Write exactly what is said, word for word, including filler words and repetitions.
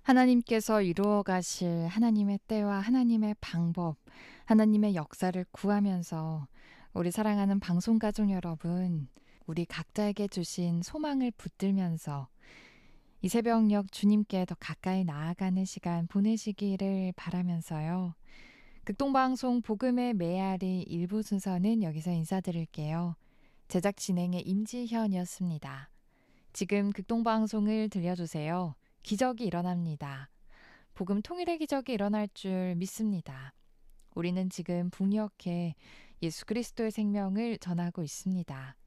하나님께서 이루어 가실 하나님의 때와 하나님의 방법, 하나님의 역사를 구하면서 우리 사랑하는 방송 가족 여러분, 우리 각자에게 주신 소망을 붙들면서 이 새벽녘 주님께 더 가까이 나아가는 시간 보내시기를 바라면서요. 극동방송 복음의 메아리 일부 순서는 여기서 인사드릴게요. 제작 진행의 임지현이었습니다. 지금 극동방송을 들려주세요. 기적이 일어납니다. 복음 통일의 기적이 일어날 줄 믿습니다. 우리는 지금 북녘에 예수 그리스도의 생명을 전하고 있습니다.